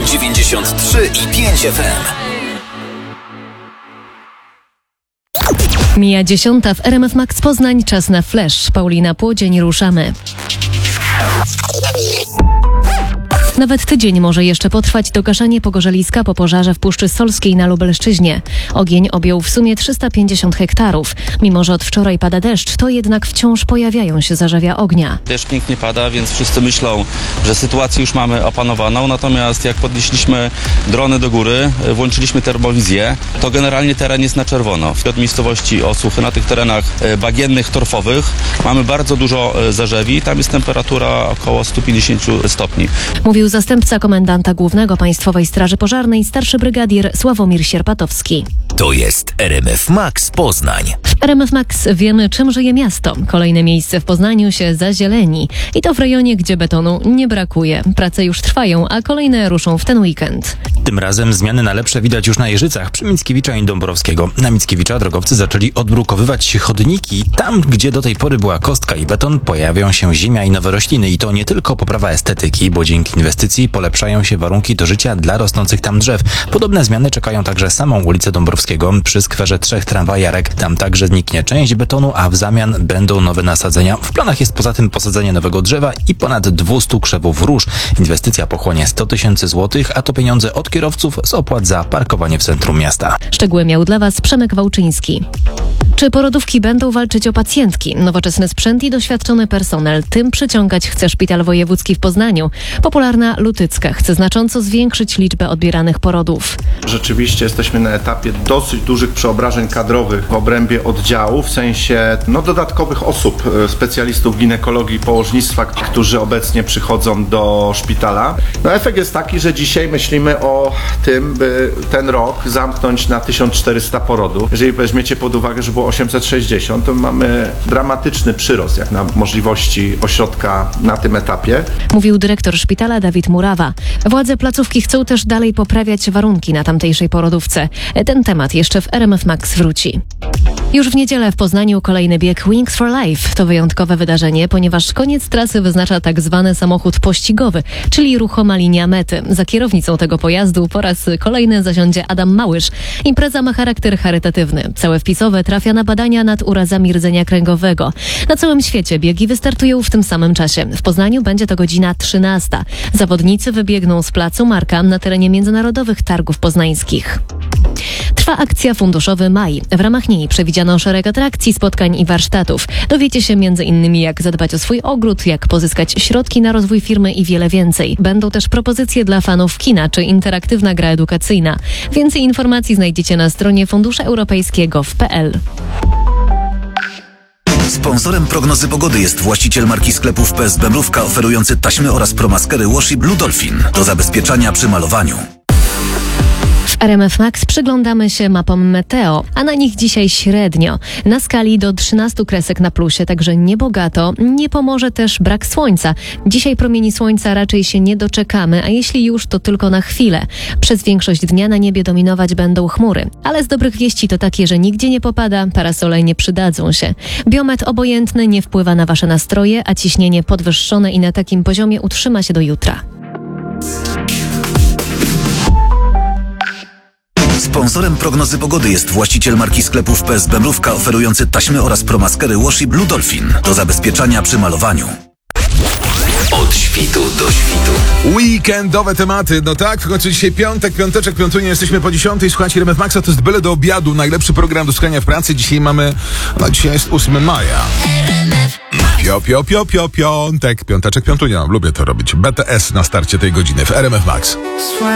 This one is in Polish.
93,5 FM. Mija 10 w RMF Max Poznań. Czas na flash. Paulina Płodzień, ruszamy. Nawet tydzień może jeszcze potrwać dogaszanie pogorzeliska po pożarze w Puszczy Solskiej na Lubelszczyźnie. Ogień objął w sumie 350 hektarów. Mimo że od wczoraj pada deszcz, to jednak wciąż pojawiają się zarzewia ognia. Deszcz pięknie pada, więc wszyscy myślą, że sytuację już mamy opanowaną. Natomiast jak podnieśliśmy drony do góry, włączyliśmy termowizję, to generalnie teren jest na czerwono. Od miejscowości Osuchy, na tych terenach bagiennych, torfowych mamy bardzo dużo zarzewi. Tam jest temperatura około 150 stopni. Mówił zastępca komendanta głównego Państwowej Straży Pożarnej, starszy brygadier Sławomir Sierpatowski. To jest RMF Max Poznań. W RMF Max wiemy, czym żyje miasto. Kolejne miejsce w Poznaniu się zazieleni. I to w rejonie, gdzie betonu nie brakuje. Prace już trwają, a kolejne ruszą w ten weekend. Tym razem zmiany na lepsze widać już na Jeżycach przy Mickiewicza i Dąbrowskiego. Na Mickiewicza drogowcy zaczęli odbrukowywać chodniki. Tam, gdzie do tej pory była kostka i beton, pojawią się ziemia i nowe rośliny. I to nie tylko poprawa estetyki, bo dzięki inwestycji polepszają się warunki do życia dla rosnących tam drzew. Podobne zmiany czekają także samą ulicę Dąbrowskiego przy skwerze 3 tramwajarek. Tam także zniknie część betonu, a w zamian będą nowe nasadzenia. W planach jest poza tym posadzenie nowego drzewa i ponad 200 krzewów róż. Inwestycja pochłonie 100 000 złotych, a to pieniądze od kierowców z opłat za parkowanie w centrum miasta. Szczegóły miał dla Was Przemek Wałczyński. Czy porodówki będą walczyć o pacjentki? Nowoczesny sprzęt i doświadczony personel. Tym przyciągać chce Szpital Wojewódzki w Poznaniu. Popularna Lutycka chce znacząco zwiększyć liczbę odbieranych porodów. Rzeczywiście jesteśmy na etapie dosyć dużych przeobrażeń kadrowych w obrębie oddziału, w sensie dodatkowych osób, specjalistów ginekologii i położnictwa, którzy obecnie przychodzą do szpitala. Efekt jest taki, że dzisiaj myślimy o tym, by ten rok zamknąć na 1400 porodów. Jeżeli weźmiecie pod uwagę, że było 860, to mamy dramatyczny przyrost jak na możliwości ośrodka na tym etapie. Mówił dyrektor szpitala Dawid Murawa. Władze placówki chcą też dalej poprawiać warunki na tamtejszej porodówce. Ten temat jeszcze w RMF Max wróci. Już w niedzielę w Poznaniu kolejny bieg Wings for Life. To wyjątkowe wydarzenie, ponieważ koniec trasy wyznacza tak zwany samochód pościgowy, czyli ruchoma linia mety. Za kierownicą tego pojazdu po raz kolejny zasiądzie Adam Małysz. Impreza ma charakter charytatywny. Całe wpisowe trafia na badania nad urazami rdzenia kręgowego. Na całym świecie biegi wystartują w tym samym czasie. W Poznaniu będzie to godzina 13. Zawodnicy wybiegną z placu Marka na terenie Międzynarodowych Targów Poznańskich. Trwa akcja Funduszowy Maj. W ramach niej przewidziano szereg atrakcji, spotkań i warsztatów. Dowiecie się m.in. jak zadbać o swój ogród, jak pozyskać środki na rozwój firmy i wiele więcej. Będą też propozycje dla fanów kina czy interaktywna gra edukacyjna. Więcej informacji znajdziecie na stronie funduszeuropejskiego.pl. Sponsorem prognozy pogody jest właściciel marki sklepów PSB Mrówka oferujący taśmy oraz promaskery Washi Blue Dolphin do zabezpieczania przy malowaniu. W RMF Max przyglądamy się mapom meteo, a na nich dzisiaj średnio. Na skali do 13 kresek na plusie, także niebogato. Nie pomoże też brak słońca. Dzisiaj promieni słońca raczej się nie doczekamy, a jeśli już, to tylko na chwilę. Przez większość dnia na niebie dominować będą chmury. Ale z dobrych wieści to takie, że nigdzie nie popada, parasole nie przydadzą się. Biometr obojętny nie wpływa na wasze nastroje, a ciśnienie podwyższone i na takim poziomie utrzyma się do jutra. Sponsorem prognozy pogody jest właściciel marki sklepów PSB Mrówka oferujący taśmy oraz promaskery Washi Blue Dolphin do zabezpieczania przy malowaniu. Od świtu do świtu. Weekendowe tematy. No tak, w końcu dzisiaj piąteczek, piątunie, jesteśmy po 10. Słuchajcie, RMF Maxa, to jest byle do obiadu. Najlepszy program do słuchania w pracy. Dzisiaj mamy, dzisiaj jest 8 maja. Piąteczek, piątunia. Lubię to robić. BTS na starcie tej godziny w RMF Max.